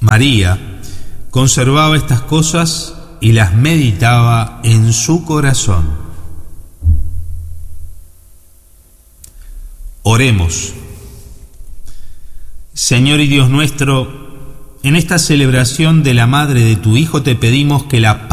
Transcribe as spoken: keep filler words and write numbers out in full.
María conservaba estas cosas y las meditaba en su corazón. Oremos. Señor y Dios nuestro, en esta celebración de la Madre de tu Hijo te pedimos que la